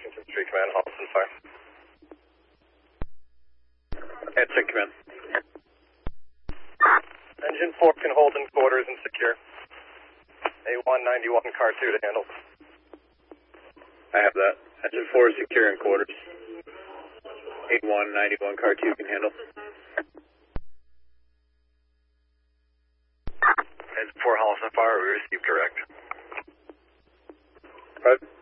Washington Street Command, Holliston Fire. Head check command. Engine 4 can hold in quarters and secure. A191 car 2 to handle. I have that. Engine 4 is secure in quarters. A191 car 2 can handle. Engine 4 Holliston Fire, we received direct. Roger.